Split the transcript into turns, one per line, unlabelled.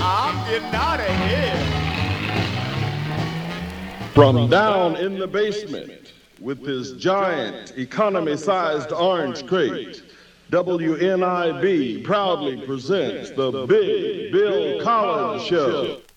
I'm getting out of here.
From down in the basement with his giant economy-sized orange crate, WNIB proudly presents the Big Bill Collins Show.